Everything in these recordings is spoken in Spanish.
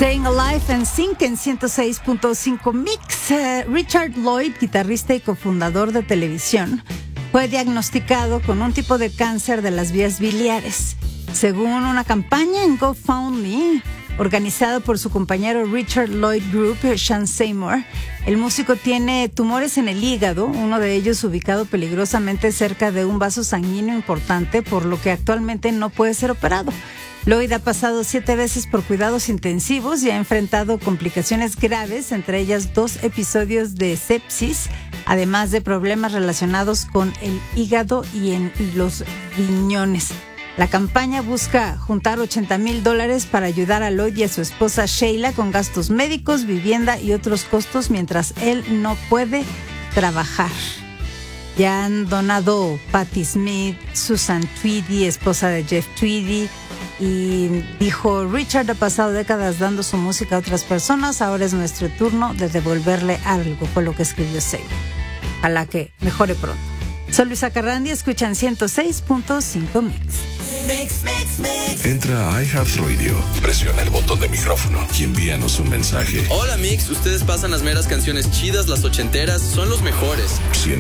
Staying Alive and Sync en 106.5 Mix. Richard Lloyd, guitarrista y cofundador de Televisión, fue diagnosticado con un tipo de cáncer de las vías biliares. Según una campaña en GoFundMe organizada por su compañero Richard Lloyd Group, Sean Seymour, el músico tiene tumores en el hígado, uno de ellos ubicado peligrosamente cerca de un vaso sanguíneo importante, por lo que actualmente no puede ser operado. Lloyd ha pasado 7 veces por cuidados intensivos y ha enfrentado complicaciones graves, entre ellas 2 episodios de sepsis, además de problemas relacionados con el hígado y en los riñones. La campaña busca juntar $80,000 para ayudar a Lloyd y a su esposa Sheila con gastos médicos, vivienda y otros costos mientras él no puede trabajar. Ya han donado Patti Smith, Susan Tweedy, esposa de Jeff Tweedy, y dijo: Richard ha pasado décadas dando su música a otras personas, ahora es nuestro turno de devolverle algo, fue lo que escribió Seymour. Ojalá que mejore pronto. Soy Luisa Carrandi, escuchan 106.5 Mix. Entra a iHeartRadio, presiona el botón de micrófono y envíanos un mensaje. Hola Mix, ustedes pasan las meras canciones chidas, las ochenteras, son los mejores.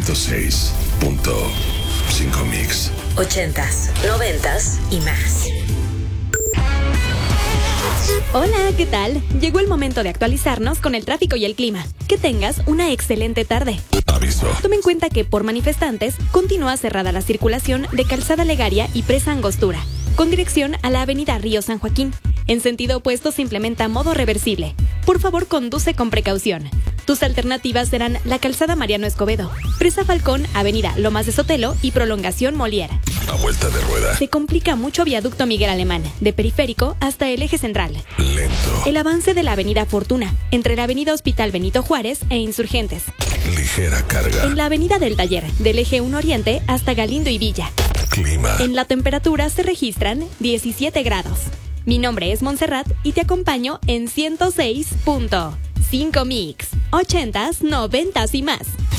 106.5 Mix. 80s, 90s y más. Hola, ¿qué tal? Llegó el momento de actualizarnos con el tráfico y el clima. Que tengas una excelente tarde. Aviso. Tome en cuenta que por manifestantes continúa cerrada la circulación de Calzada Legaria y Presa Angostura, con dirección a la avenida Río San Joaquín. En sentido opuesto se implementa modo reversible. Por favor, conduce con precaución. Tus alternativas serán la Calzada Mariano Escobedo, Presa Falcón, avenida Lomas de Sotelo y Prolongación Molière. A vuelta de rueda. Se complica mucho viaducto Miguel Alemán, de Periférico hasta el eje central. Lento. El avance de la avenida Fortuna, entre la avenida Hospital Benito Juárez e Insurgentes. Ligera carga. En la avenida del Taller, del eje 1 Oriente hasta Galindo y Villa. Clima. En la temperatura se registran 17 grados. Mi nombre es Montserrat y te acompaño en 106.5 Mix. 80s, 90s y más.